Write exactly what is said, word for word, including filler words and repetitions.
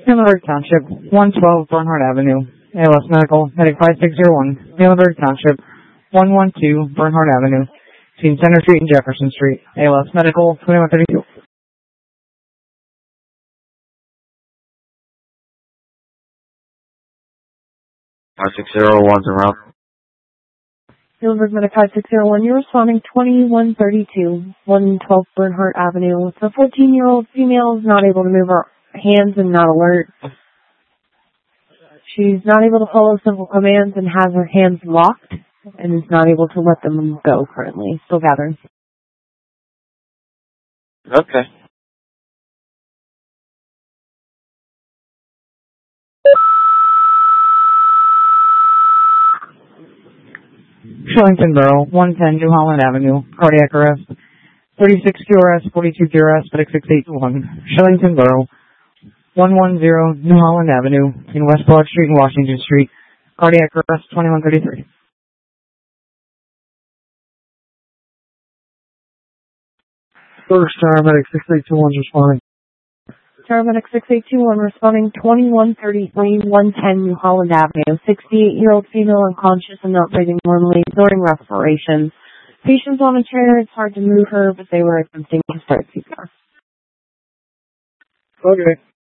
Muhlenberg Township, one twelve Bernhardt Avenue. A L S Medical, heading five six zero one. Muhlenberg Township, one twelve Bernhardt Avenue. Between Center Street and Jefferson Street. A L S Medical, twenty-one thirty-two. five six zero one around. Muhlenberg Medic five six zero one, you're responding twenty-one thirty-two, one twelve Bernhardt Avenue. The fourteen-year-old female is not able to move her hands and not alert. She's not able to follow simple commands and has her hands locked and is not able to let them go currently. Still gathering. Okay. Shillington Borough, one ten New Holland Avenue. Cardiac arrest. thirty-six Q R S, forty-two Q R S, medic six eight two one. Shillington Borough, one ten New Holland Avenue. In West Broad Street and Washington Street. Cardiac arrest, twenty-one thirty-three. First paramedic six eight two one is responding. Paramedic six eight two one responding twenty-one thirty-three, one ten New Holland Avenue. sixty-eight-year-old female unconscious and not breathing normally, ignoring respiration. Patient's on a chair. It's hard to move her, but they were attempting to start C P R. Okay.